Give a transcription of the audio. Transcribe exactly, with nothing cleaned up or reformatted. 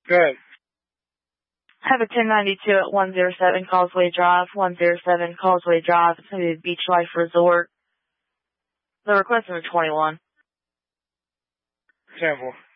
Good. Have a ten ninety-two at one oh seven Causeway Drive, one oh seven Causeway Drive. It's going to be the Beach Life Resort. The request number twenty-one. Sample.